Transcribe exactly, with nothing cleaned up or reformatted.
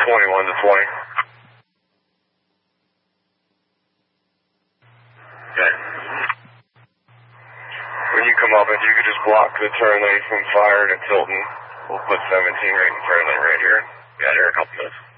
twenty-one to twenty. Okay. When you come up, if you could just block the turn lane from Fire to Tilton, we'll put seventeen right in front of it right here. Got here a couple minutes.